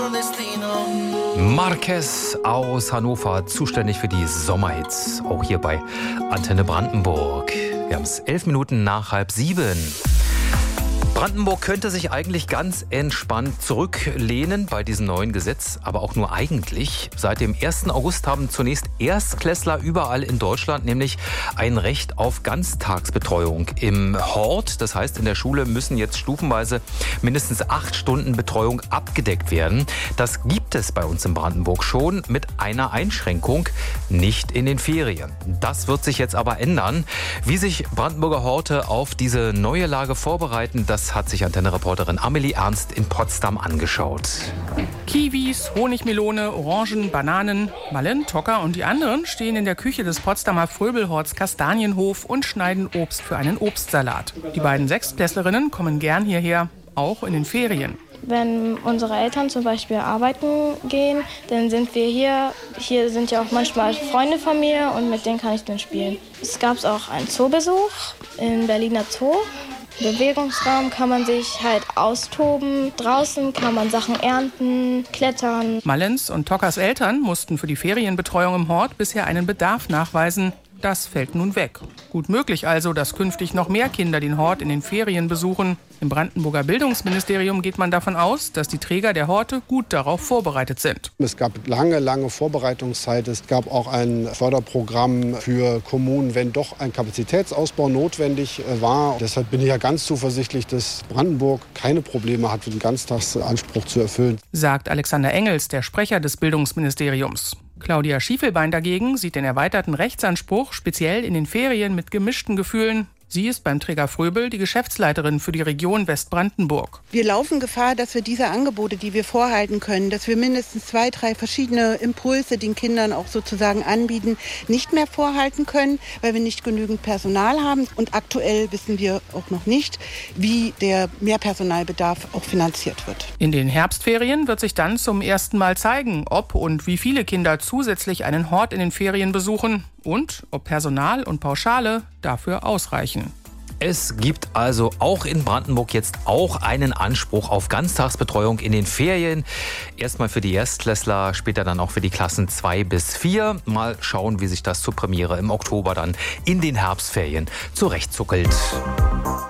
Marquez aus Hannover, zuständig für die Sommerhits, auch hier bei Antenne Brandenburg. Wir haben es 11 Minuten nach 6:30. Brandenburg könnte sich eigentlich ganz entspannt zurücklehnen bei diesem neuen Gesetz, aber auch nur eigentlich. Seit dem 1. August haben zunächst Erstklässler überall in Deutschland nämlich ein Recht auf Ganztagsbetreuung im Hort. Das heißt, in der Schule müssen jetzt stufenweise mindestens 8 Stunden Betreuung abgedeckt werden. Das gibt es bei uns in Brandenburg schon mit einer Einschränkung, nicht in den Ferien. Das wird sich jetzt aber ändern. Wie sich Brandenburger Horte auf diese neue Lage vorbereiten, das hat sich Antenne-Reporterin Amelie Ernst in Potsdam angeschaut. Kiwis, Honigmelone, Orangen, Bananen, Mallen, Tocker und die anderen stehen in der Küche des Potsdamer Fröbelhorts Kastanienhof und schneiden Obst für einen Obstsalat. Die beiden Sechstklässlerinnen kommen gern hierher, auch in den Ferien. Wenn unsere Eltern zum Beispiel arbeiten gehen, dann sind wir hier. Hier sind ja auch manchmal Freunde von mir und mit denen kann ich dann spielen. Es gab auch einen Zoobesuch im Berliner Zoo. Im Bewegungsraum kann man sich halt austoben. Draußen kann man Sachen ernten, klettern. Mallens und Tockers Eltern mussten für die Ferienbetreuung im Hort bisher einen Bedarf nachweisen. Das fällt nun weg. Gut möglich also, dass künftig noch mehr Kinder den Hort in den Ferien besuchen. Im Brandenburger Bildungsministerium geht man davon aus, dass die Träger der Horte gut darauf vorbereitet sind. Es gab lange Vorbereitungszeit. Es gab auch ein Förderprogramm für Kommunen, wenn doch ein Kapazitätsausbau notwendig war. Deshalb bin ich ja ganz zuversichtlich, dass Brandenburg keine Probleme hat, den Ganztagsanspruch zu erfüllen. Sagt Alexander Engels, der Sprecher des Bildungsministeriums. Claudia Schiefelbein dagegen sieht den erweiterten Rechtsanspruch speziell in den Ferien mit gemischten Gefühlen. Sie ist beim Träger Fröbel die Geschäftsleiterin für die Region Westbrandenburg. Wir laufen Gefahr, dass wir diese Angebote, die wir vorhalten können, dass wir mindestens 2, 3 verschiedene Impulse den Kindern auch sozusagen anbieten, nicht mehr vorhalten können, weil wir nicht genügend Personal haben. Und aktuell wissen wir auch noch nicht, wie der Mehrpersonalbedarf auch finanziert wird. In den Herbstferien wird sich dann zum ersten Mal zeigen, ob und wie viele Kinder zusätzlich einen Hort in den Ferien besuchen und ob Personal und Pauschale dafür ausreichen. Es gibt also auch in Brandenburg jetzt auch einen Anspruch auf Ganztagsbetreuung in den Ferien. Erstmal für die Erstklässler, später dann auch für die Klassen 2 bis 4. Mal schauen, wie sich das zur Premiere im Oktober dann in den Herbstferien zurechtzuckelt.